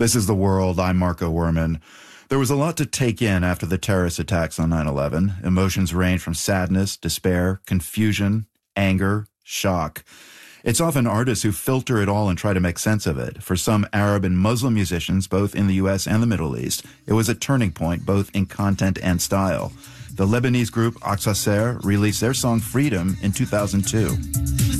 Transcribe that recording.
This is The World. I'm Marco Werman. There was a lot to take in after the terrorist attacks on 9/11. Emotions range from sadness, despair, confusion, anger, shock. It's often artists who filter it all and try to make sense of it. For some Arab and Muslim musicians, both in the U.S. and the Middle East, it was a turning point both in content and style. The Lebanese group Aqsa Ser released their song Freedom in 2002.